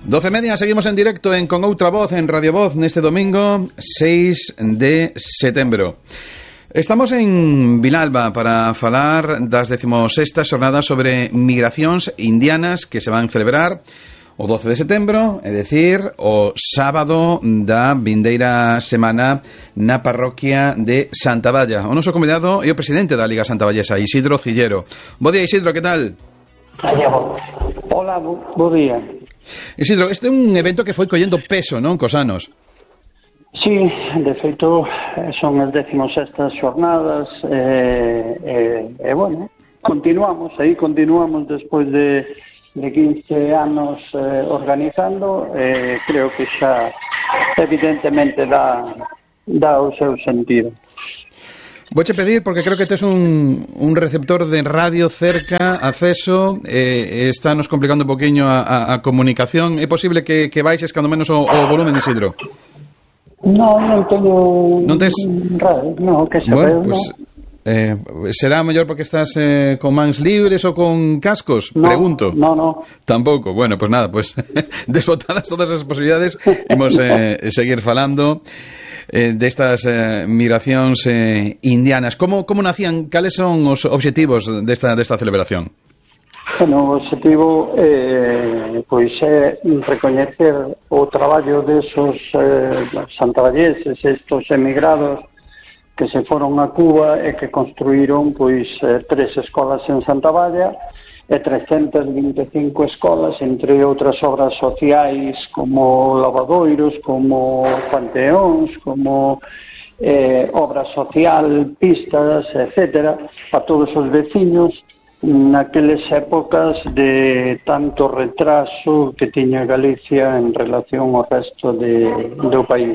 12:30, seguimos en directo en Con Outra Voz, en Radio Voz, neste domingo 6 de setembro. Estamos en Vilalba para falar das 16ª xornadas sobre migracións indianas que se van celebrar o 12 de setembro, é dicir, o sábado da vindeira semana na parroquia de Santa Valla. O noso convidado é o presidente da Liga Santa Vallesa, Isidro Cillero. Bo día, Isidro, que tal? Hola, bo día. Isidro, este é un evento que foi collendo peso, non, cos anos? Sí, de feito son as 16ª xornadas bueno, continuamos despois de 15 anos organizando, creo que xa evidentemente dá o seu sentido. Vouche pedir, porque creo que tes un receptor de radio cerca, acceso, está nos complicando un poquinho a comunicación. É posible que baixes cando menos o volumen, Isidro? Non teño... Non tes? Radio, non, que se bueno, veu, pues, será mellor porque estás con mans libres ou con cascos? No, pregunto. No. Tampouco. Bueno, pues nada, pues desbotadas todas as posibilidades, imos seguir falando destas migracións indianas. Como nacían? Cales son os obxectivos desta celebración? Bueno, o objetivo pois é recoñecer o traballo desos santavalleses, estos emigrados que se foron a Cuba e que construíron pois 3 escolas en Santa Valla e 325 escolas, entre outras obras sociais como lavadoiros, como panteóns, como obra social, pistas, etcétera, a todos os veciños naqueles épocas de tanto retraso que tiña Galicia en relación ao resto do país.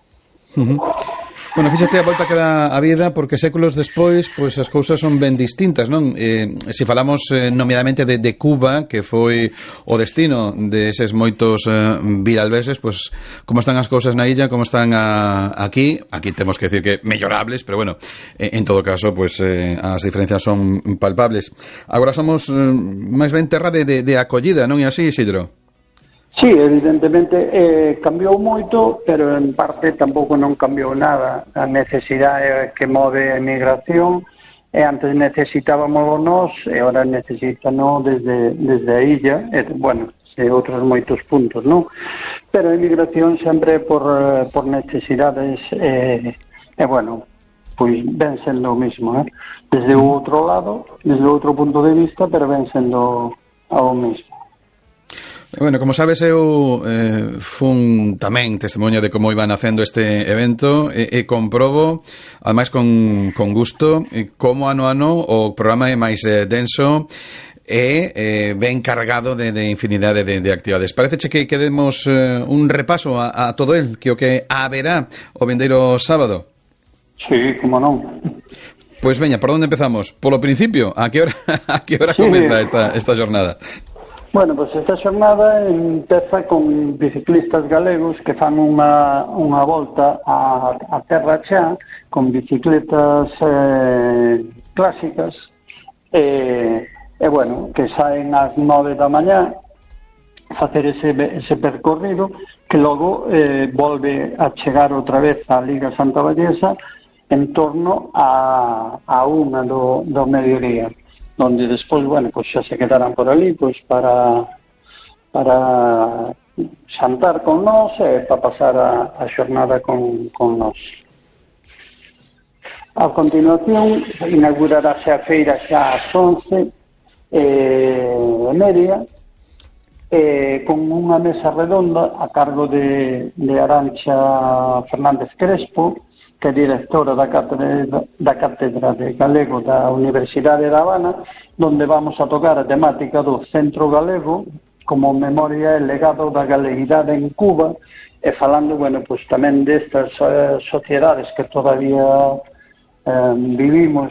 Bueno, fíxate a volta que dá a vida, porque séculos despois, pois as cousas son ben distintas, non? Se falamos nomeadamente de Cuba, que foi o destino deses moitos viralveses, pois como están as cousas na illa, como están aquí temos que decir que mellorables, pero bueno, en todo caso, pois as diferencias son palpables. Agora somos máis ben terra de acollida, non é así, Isidro? Sí, evidentemente cambiou moito, pero en parte tampouco non cambiou nada. A necesidade que move a emigración, antes necesitábamos nós, e agora necesitamos desde a illa, bueno, e outros moitos puntos, non? Pero a emigración sempre por necesidades, bueno, pois ven sendo o mismo, desde o outro lado, desde o outro punto de vista, pero ven sendo o mismo. Bueno, como sabes, eu fun tamén testemunha de como iba nacendo este evento e comprobo, ademais con gusto, como ano a ano o programa é máis denso e ben cargado de infinidade de actividades. Pareceche que demos un repaso a todo el, que o que haberá o vindeiro sábado? Sí, como non. Pois veña, por onde empezamos? Polo principio? A que hora comeza esta jornada? Bueno, pois esta xornada empeza con biciclistas galegos que fan unha volta a terra xa con bicicletas clásicas bueno, que saen ás 9 da mañá facer ese percorrido que logo volve a chegar outra vez á Liga Santa Vallesa en torno a 1 do mediodía, donde despois, bueno, pues xa se quedarán por ali pues para xantar con nós e para pasar a xornada con nós. A continuación inaugurarase a feira xa ás 11:30 con unha mesa redonda a cargo de Arantxa Fernández Crespo, que é directora da Cátedra de Galego da Universidade de Habana, donde vamos a tocar a temática do Centro Galego como memoria e legado da galeguidade en Cuba, e falando, bueno, pues tamén destas sociedades que todavía vivimos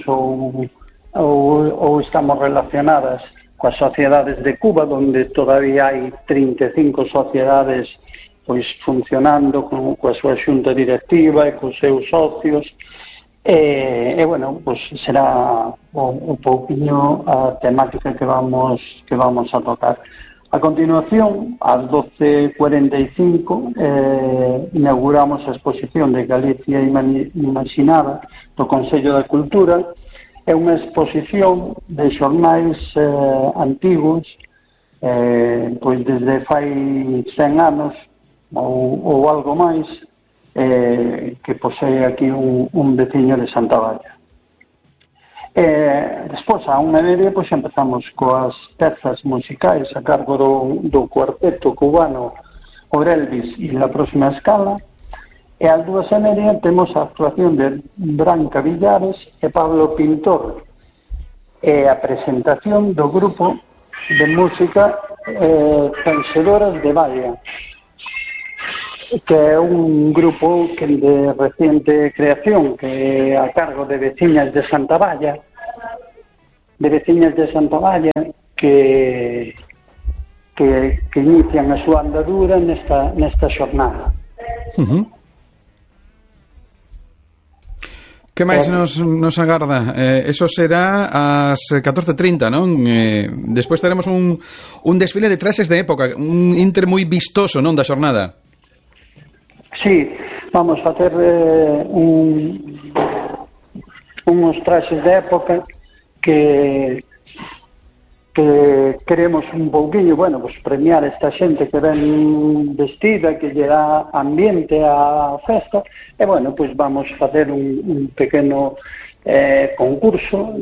ou estamos relacionadas coas sociedades de Cuba, donde todavía hai 35 sociedades pois funcionando coa súa xunta directiva e cos seus socios, e bueno, pois será un pouquiño a temática que vamos a tocar. A continuación, ás 12:45, inauguramos a exposición de Galicia Imaginada do Consello da Cultura. É unha exposición de xornais antigos, pois desde fai 100 anos ou algo máis, que posee aquí un veciño de Santa Valla. Despois, a 1:30, pois empezamos coas pezas musicais a cargo do cuarteto cubano Orelvis e La Próxima Escala, e ás 2:30 temos a actuación de Branca Villares e Pablo Pintor, e a presentación do grupo de música Tanxedoras de Valla, que é un grupo que de reciente creación, que a cargo de veciñas de Santa Valla, que inician a súa andadura nesta xornada. Que máis nos agarda? Eso será ás 14:30, non? Despois teremos un desfile de traxes de época, un inter moi vistoso, non, da xornada. Sí, vamos a facer unos traxes de época que queremos un pouquiño, bueno, pues premiar esta xente que ven vestida, que lle dá ambiente á festa, e bueno, pues vamos a facer un pequeno concurso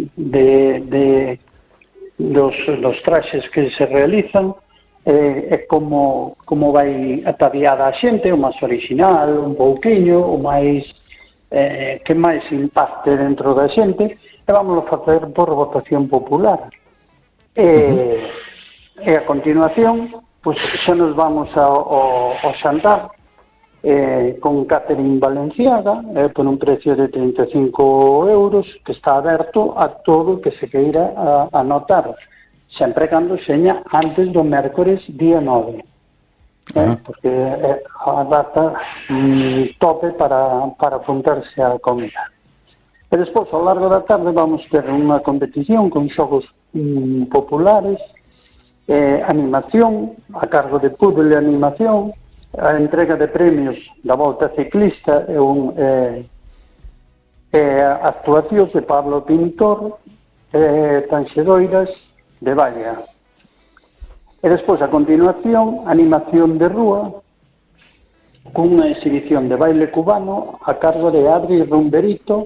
dos traxes que se realizan, e como vai ataviada a xente, o máis original, un pouquiño, o máis que máis impacte dentro da xente, e vamos a facer por votación popular. E a continuación, pois xa nos vamos ao xantar con catering valenciaga, por un precio de 35 euros, que está aberto a todo que se queira anotar, sempre cando seña antes do mércores día 9, porque é a data tope para apuntarse á comida. E despois, ao largo da tarde, vamos ter unha competición con xogos populares, animación, a cargo de Puzzle Animación, a entrega de premios da Volta Ciclista e actuacións de Pablo Pintor e Tanxedoiras de Valla. E despois, a continuación, animación de rúa cunha exhibición de baile cubano a cargo de Adri Rumberito,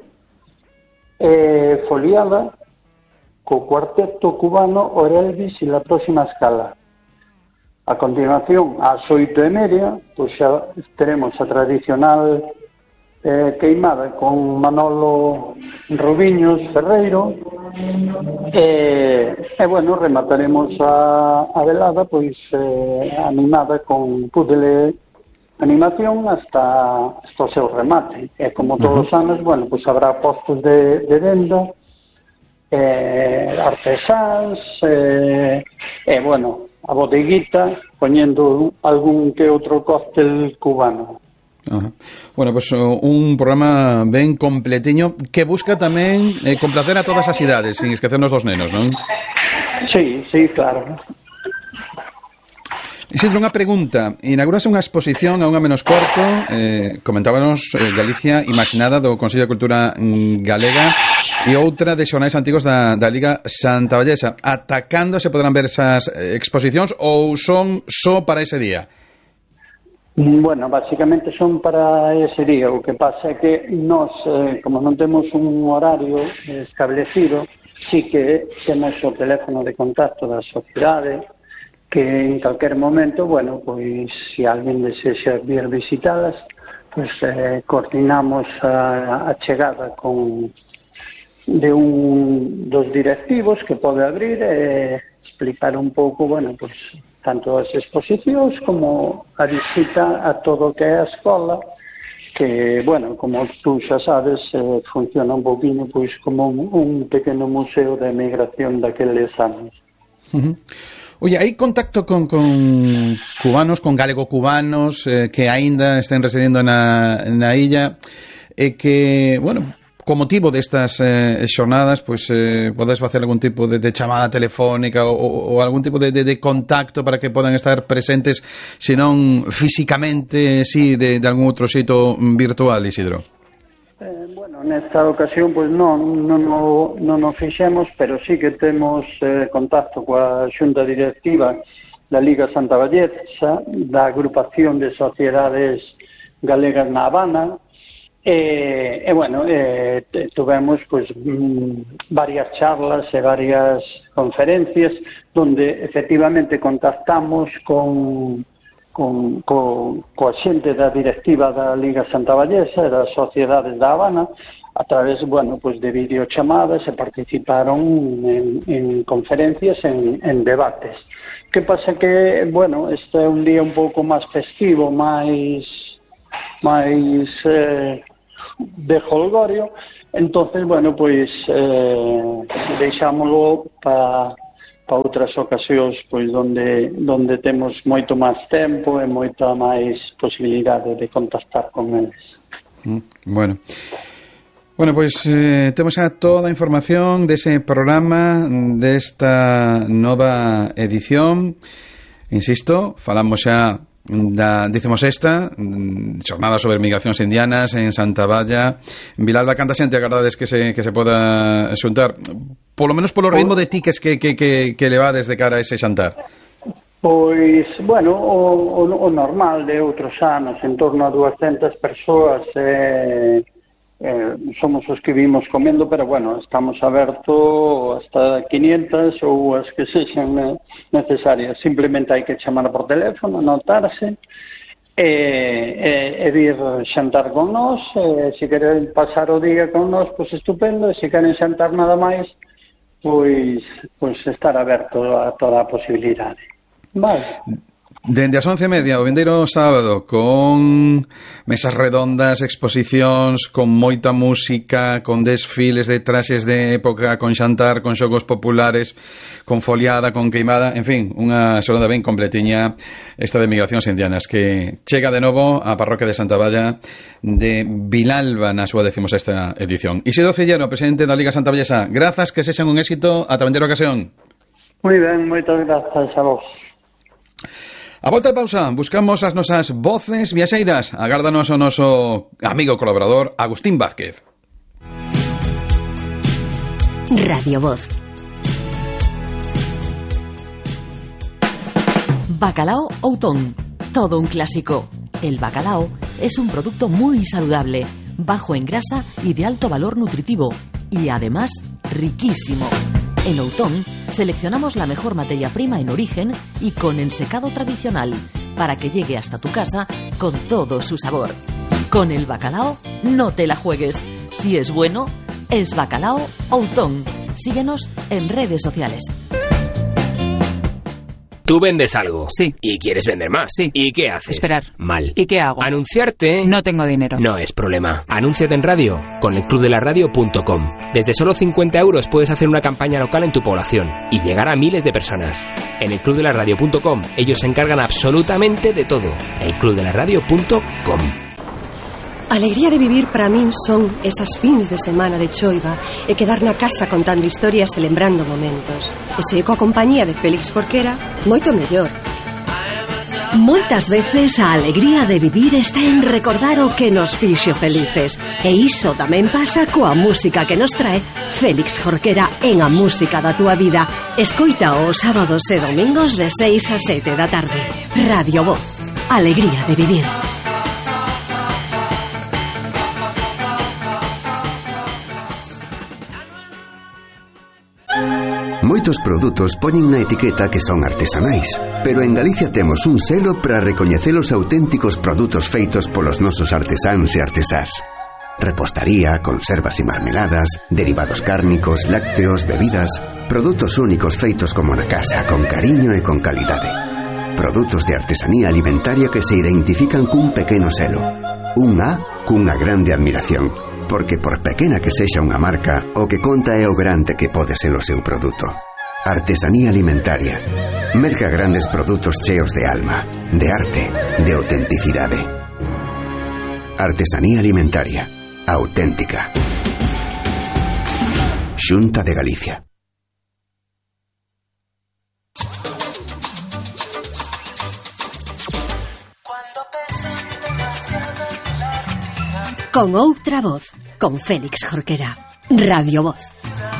foliada co cuarteto cubano Orelvis e La Próxima Escala. A continuación, ás 8:30, pois xa teremos a tradicional queimada con Manolo Rubiños Ferreiro, e bueno, remataremos a velada pois animada con Puzzle Animación hasta o seu remate. E como todos os anos, bueno, pois habrá postos de venda, artesáns, e bueno, a bodeguita poñendo algún que outro cóctel cubano. Bueno, pues un programa ben completiño que busca tamén complacer a todas as idades, sin esquecernos dos nenos, non? Sí, claro. Isidro, unha pregunta. Inaugurase unha exposición a unha menos corto, comentábanos Galicia Imaginada do Consello de Cultura Galega, e outra de xornais antigos da Liga Santa Vallesa. Ata cando se poderán ver esas exposicións ou son só para ese día? Bueno, básicamente son para ese día. O que pasa é que nós, como non temos un horario establecido, sí que temos o teléfono de contacto da sociedade, que en calquer momento, bueno, pois se alguén desexa vir visitalas, pois coordinamos a chegada de un dos directivos que pode abrir e explicar un pouco, bueno, pois tanto as exposicións como a visita a todo o que é a escola, que, bueno, como tú xa sabes, funciona un pouquinho pois como un pequeno museo de emigración daqueles anos. Oye, hai contacto con cubanos, con galego-cubanos que aínda estén residindo na illa, e que, bueno, con motivo destas xornadas, pois podes facer algún tipo de chamada telefónica ou algún tipo de contacto para que podan estar presentes, senón físicamente, si de algún outro xeito virtual, Isidro? Bueno, nesta ocasión pois non o fixemos, pero sí que temos contacto coa xunta directiva da Liga Santa Vallesa, da agrupación de sociedades galegas na Habana, e bueno, tuvemos pois varias charlas e varias conferencias onde efectivamente contactamos coa xente da directiva da Liga Santa Vallesa e das sociedades da Habana a través, bueno, pues de videochamadas, e participaron en conferencias, en debates. Que pasa que, bueno, este é un día un pouco máis festivo, máis de holgorio, entonces, bueno, pois deixámoslo para outras ocasións, pois donde temos moito máis tempo e moita máis posibilidade de contactar con eles. Bueno, pois temos xa toda a información dese programa, desta nova edición. Insisto, falamos xa da 16ª xornada sobre migracións indianas en Santa Valla, en Vilalba. Canta xente agardades que se poda xuntar, polo menos polo ritmo de tickets que levades de cara a ese xantar? Pois, bueno, o normal de outros anos, en torno a 200 persoas, somos os que vimos comendo, pero bueno, estamos abertos hasta 500 ou as que sexan necesarias. Simplemente hai que chamar por teléfono, anotarse e vir xantar con nós. Se queren pasar o día con nós, pois estupendo, e se queren xantar nada máis, pois estar aberto a toda a posibilidade. Vale. Dende as 11:30 o vindeiro sábado, con mesas redondas, exposicións, con moita música, con desfiles de traxes de época, con xantar, con xogos populares, con foliada, con queimada, en fin, unha xornada ben completiña esta de migracións indianas, que chega de novo á parroquia de Santa Valla de Vilalba na súa 16ª edición. Isidro Cellero, presidente da Liga Santa Vallesa, grazas, que sexan un éxito, ata vindeira ocasión. Moi ben, moitas grazas a vos. A volta de pausa, buscamos as nosas voces viaxeiras. Agárdanos o noso amigo colaborador Agustín Vázquez. Radio Voz. Bacalao Outón, todo un clásico. El bacalao es un producto muy saludable, bajo en grasa y de alto valor nutritivo, y además riquísimo. En Outón seleccionamos la mejor materia prima en origen y con ensecado tradicional para que llegue hasta tu casa con todo su sabor. Con el bacalao no te la juegues. Si es bueno, es Bacalao Outón. Síguenos en redes sociales. Tú vendes algo. Sí. Y quieres vender más. Sí. ¿Y qué haces? Esperar. Mal. ¿Y qué hago? Anunciarte. No tengo dinero. No es problema. Anúnciate en radio con elclubdelaradio.com. Desde solo 50 € puedes hacer una campaña local en tu población y llegar a miles de personas. En elclubdelaradio.com ellos se encargan absolutamente de todo. elclubdelaradio.com. Alegría de vivir para min son esas fins de semana de choiva e quedar na casa contando historias e lembrando momentos. E se coa compañía de Félix Jorquera, moito mellor. Moitas veces a alegría de vivir está en recordar o que nos fixo felices. E iso tamén pasa coa música que nos trae Félix Jorquera en A Música da Túa Vida. Escoita os sábados e domingos de 6 a 7 da tarde. Radio Voz. Alegría de vivir. Moitos produtos poñen na etiqueta que son artesanais, pero en Galicia temos un selo para recoñecer os auténticos produtos feitos polos nosos artesáns e artesás. Repostaría, conservas e marmeladas, derivados cárnicos, lácteos, bebidas, produtos únicos feitos como na casa, con cariño e con calidade. Produtos de artesanía alimentaria que se identifican cun pequeno selo. Un A cunha grande admiración. Porque por pequena que sexa unha marca, o que conta é o grande que pode ser o seu produto. Artesanía alimentaria. Merca grandes produtos cheos de alma, de arte, de autenticidade. Artesanía alimentaria. Auténtica. Xunta de Galicia. Con outra voz, con Félix Jorquera. Radio Voz.